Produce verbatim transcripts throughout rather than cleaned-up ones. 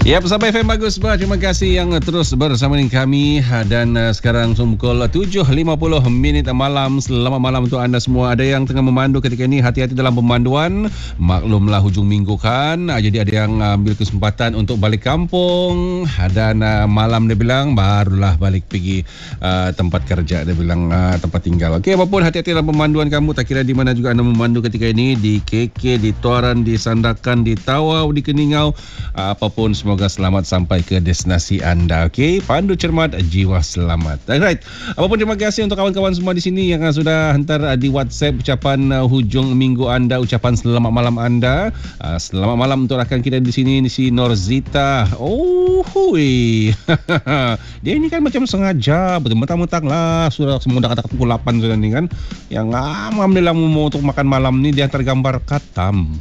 Ya, Sabah F M bagus bah. Terima kasih yang terus bersama dengan kami. Dan uh, sekarang pukul tujuh lima puluh minit malam. Selamat malam untuk anda semua. Ada yang tengah memandu ketika ini, hati-hati dalam pemanduan. Maklumlah hujung minggu kan. Uh, jadi ada yang uh, ambil kesempatan untuk balik kampung. Dan uh, malam dia bilang barulah balik pergi uh, tempat kerja. Dia bilang uh, tempat tinggal. Okey, apapun hati-hati dalam pemanduan kamu. Tak kira di mana juga anda memandu ketika ini. Di K K, di Tuaran, di Sandakan, di Tawau, di Keningau. Uh, apapun semoga selamat sampai ke destinasi anda. Okey, pandu cermat, jiwa selamat. Alright. Apapun terima kasih untuk kawan-kawan semua di sini yang sudah hantar di WhatsApp ucapan uh, hujung minggu anda, ucapan selamat malam anda. Uh, selamat malam untuk rakan kita di sini, di si Norzita. Oh, hui. Dia ini kan macam sengaja, betul mentang-mentang lah sudah semua dah kata pukul lapan sudah ni kan. Yang alhamdulillah mau untuk makan malam ni dia hantar gambar katam.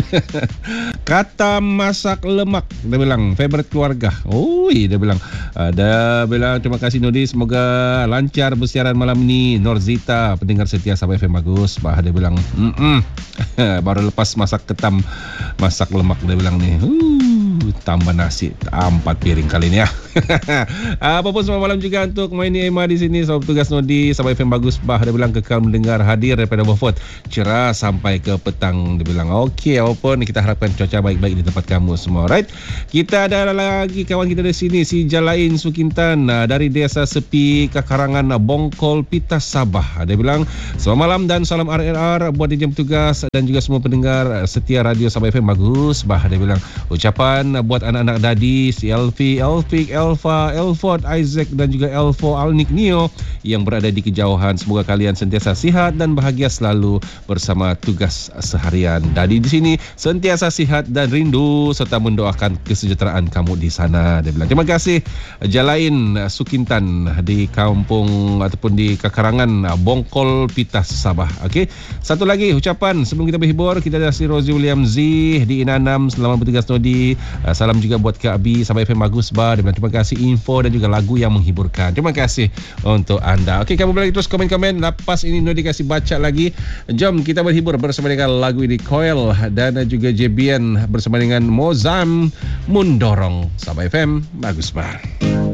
Katam masak lemak. Dia bilang favorite keluarga. Oh, dia bilang. Uh, dia bilang terima kasih Nodi, semoga lancar bersiaran malam ini. Norzita, pendengar setia Sabah F M bagus. Bah, dia bilang, baru lepas masak ketam, masak lemak dia bilang ni. Uh, tambah nasi empat piring kali ni ya. Apapun selamat malam juga untuk Maini Emma di sini, sahabat tugas Nodi Sabah F M bagus. Bah, dia bilang kekal mendengar, hadir daripada Beaufort cerah sampai ke petang. Dia bilang okey, apapun kita harapkan cuaca baik-baik di tempat kamu semua. Right? Kita ada lagi kawan kita di sini, si Jalain Sukintan dari Desa Sepi Kakarangan, Bongkol, Pitas, Sabah. Dia bilang selamat malam dan salam R R R buat di jam tugas dan juga semua pendengar setia radio Sabah F M bagus. Bah, dia bilang ucapan buat anak-anak Dadi, si Elfi, Elfik, Elfa, Elford, Isaac dan juga Elfo, Alnik, Neo yang berada di kejauhan. Semoga kalian sentiasa sihat dan bahagia selalu bersama tugas seharian. Dadi di sini sentiasa sihat dan rindu serta mendoakan kesejahteraan kamu di sana. Dia bilang terima kasih Jalain Sukintan di kampung ataupun di Kakarangan, Bongkol, Pitas, Sabah. Okey, satu lagi ucapan sebelum kita berhibur, kita ada si Rosie William Z di Inanam, selamat bertugas Nodi. Salam juga buat Kak Abi Sabah F M bagus bah. Dia bilang terima kasih info dan juga lagu yang menghiburkan. Terima kasih untuk anda. Okey, kamu boleh terus komen-komen. Lepas ini Nodi kasih baca lagi. Jom kita berhibur bersama dengan lagu ini Coil dan juga J B N bersama dengan Mozam Mundorong. Sabah F M bagus bah.